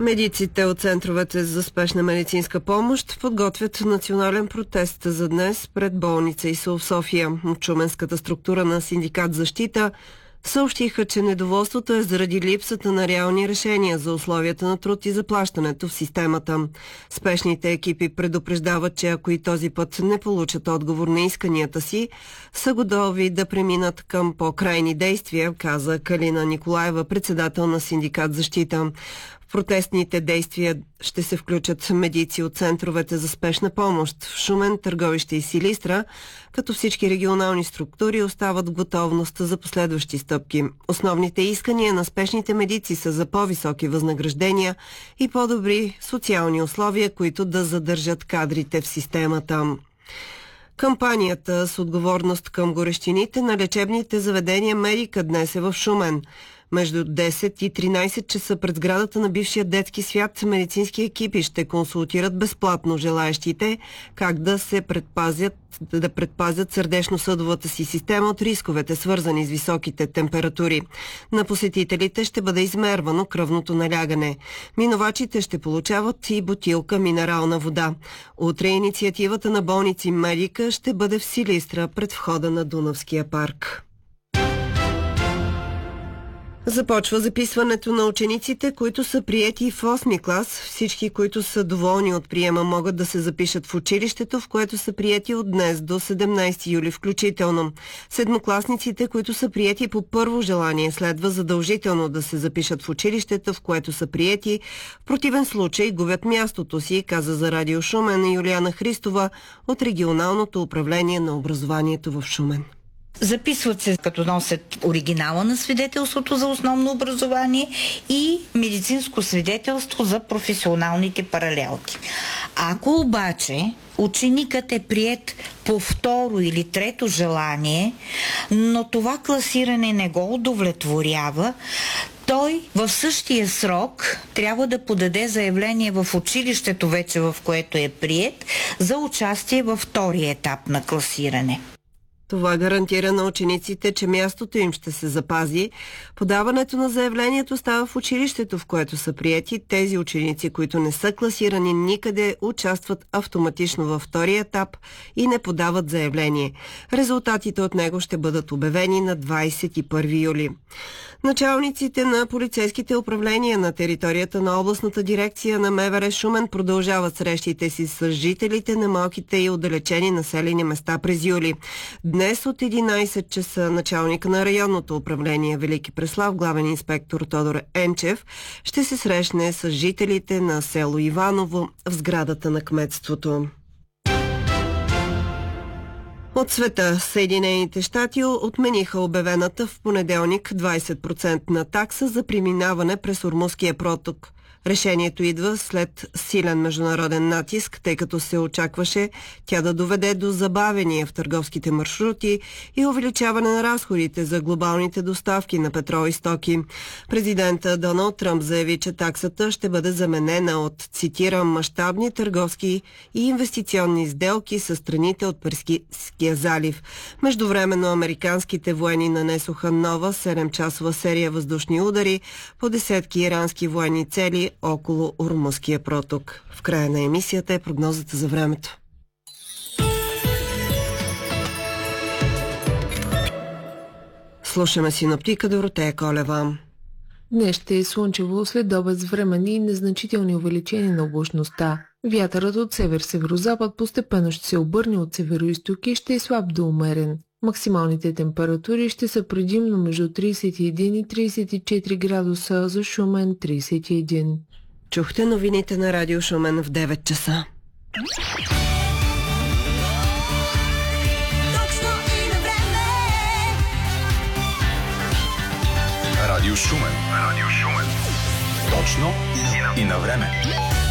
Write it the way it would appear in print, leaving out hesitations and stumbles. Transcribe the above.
Медиците от центровете за спешна медицинска помощ подготвят национален протест за днес пред болница ИСУ в София. От шуменската структура на синдикат Защита съобщиха, че недоволството е заради липсата на реални решения за условията на труд и заплащането в системата. Спешните екипи предупреждават, че ако и този път не получат отговор на исканията си, са готови да преминат към по-крайни действия, каза Калина Николаева, председател на синдикат Защита. В протестните действия ще се включат медици от центровете за спешна помощ в Шумен, Търговище и Силистра, като всички регионални структури остават в готовност за последващи стъпки. Основните искания на спешните медици са за по-високи възнаграждения и по-добри социални условия, които да задържат кадрите в системата. Кампанията с отговорност към горещините на лечебните заведения Медика днес е в Шумен. Между 10 и 13 часа пред сградата на бившия детски свят медицински екипи ще консултират безплатно желаещите как да предпазят сърдечно-съдовата си система от рисковете, свързани с високите температури. На посетителите ще бъде измервано кръвното налягане. Минувачите ще получават и бутилка минерална вода. Утре инициативата на болници Медика ще бъде в Силистра пред входа на Дунавския парк. Започва записването на учениците, които са приети в 8-ми клас. Всички, които са доволни от приема, могат да се запишат в училището, в което са приети от днес до 17 юли включително. Седмокласниците, които са приети по първо желание, следва задължително да се запишат в училището, в което са приети. В противен случай губят мястото си, каза за Радио Шумен Юлиана Христова от регионалното управление на образованието в Шумен. Записват се като носят оригинала на свидетелството за основно образование и медицинско свидетелство за професионалните паралелки. Ако обаче ученикът е приет по второ или трето желание, но това класиране не го удовлетворява, той в същия срок трябва да подаде заявление в училището вече, в което е приет, за участие във втория етап на класиране. Това гарантира на учениците, че мястото им ще се запази. Подаването на заявлението става в училището, в което са приети. Тези ученици, които не са класирани никъде, участват автоматично във втория етап и не подават заявление. Резултатите от него ще бъдат обявени на 21 юли. Началниците на полицейските управления на територията на областната дирекция на МВР Шумен продължават срещите си с жителите на малките и отдалечени населени места през юли. Днес от 11 часа началника на районното управление Велики Преслав, главен инспектор Тодор Енчев, ще се срещне с жителите на село Иваново в сградата на кметството. От света Съединените щати отмениха обявената в понеделник 20% такса за преминаване през Ормузския проток. Решението идва след силен международен натиск, тъй като се очакваше тя да доведе до забавения в търговските маршрути и увеличаване на разходите за глобалните доставки на петрол и стоки. Президента Доналд Тръмп заяви, че таксата ще бъде заменена от, цитирам, мащабни търговски и инвестиционни сделки с страните от Персийския залив. Междувременно американските военни нанесоха нова 7-часова серия въздушни удари по десетки ирански военни цели около Ормузския проток. В края на емисията е прогнозата за времето. Слушаме синоптика Доротея Колева. Днес ще е слънчево, след обед с временни и незначителни увеличения на облачността. Вятърът от север-северозапад постепенно ще се обърне от североизток и ще е слаб до умерен. Максималните температури ще са предимно между 31 и 34 градуса, за Шумен 31. Чухте новините на Радио Шумен в 9 часа. Радио Шумен. Точно и на време.